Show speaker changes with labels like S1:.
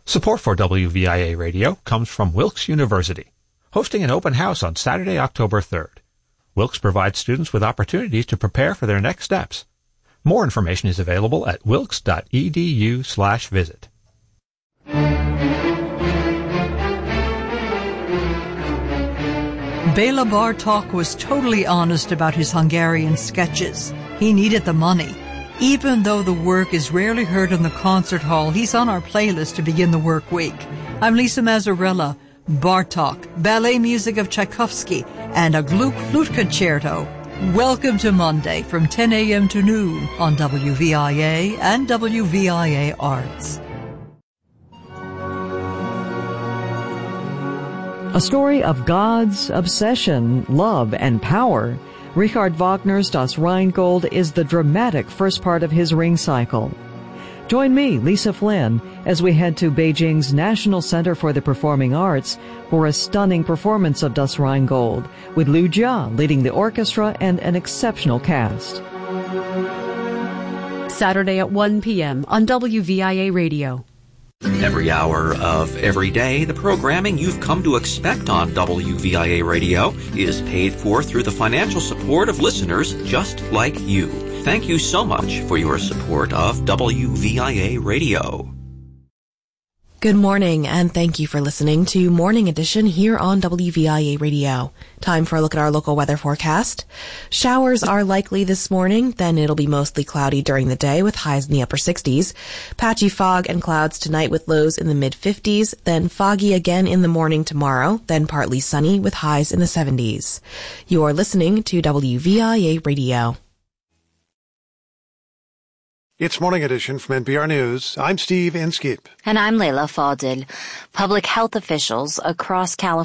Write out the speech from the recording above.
S1: Support for WVIA Radio comes from Wilkes University, hosting an open house on Saturday, October 3rd. Wilkes provides students with opportunities to prepare for their next steps. More information is available at wilkes.edu/visit.
S2: Bela Bartok was totally honest about his Hungarian sketches. He needed the money. Even though the work is rarely heard in the concert hall, he's on our playlist to begin the work week. I'm Lisa Mazzarella. Bartok, ballet music of Tchaikovsky, and a Gluck flute concerto. Welcome to Monday from 10 a.m. to noon on WVIA and WVIA Arts.
S3: A story of God's obsession, love, and power. Richard Wagner's Das Rheingold is the dramatic first part of his Ring cycle. Join me, Lisa Flynn, as we head to Beijing's National Center for the Performing Arts for a stunning performance of Das Rheingold, with Liu Jia leading the orchestra and an exceptional cast.
S4: Saturday at 1 p.m. on WVIA Radio.
S5: Every hour of every day, the programming you've come to expect on WVIA Radio is paid for through the financial support of listeners just like you. Thank you so much for your support of WVIA Radio.
S6: Good morning, and thank you for listening to Morning Edition here on WVIA Radio. Time for a look at our local weather forecast. Showers are likely this morning, then it'll be mostly cloudy during the day with highs in the upper 60s. Patchy fog and clouds tonight with lows in the mid-50s, then foggy again in the morning tomorrow, then partly sunny with highs in the 70s. You're listening to WVIA Radio.
S7: It's Morning Edition from NPR News. I'm Steve Inskeep.
S8: And I'm Layla Fadil. Public health officials across California